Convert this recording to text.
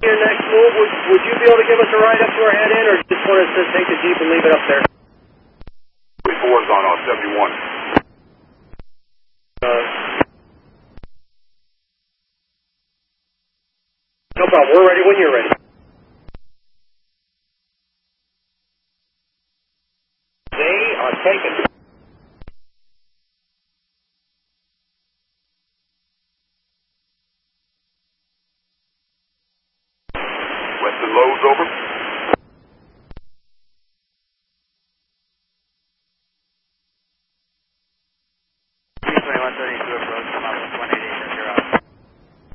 Your next move, would you be able to give us a ride up to our head in, or just want us to take the Jeep and leave it up there? 24's on 71. No problem. We're ready when you're ready. They are taken. Weston Lowe's over.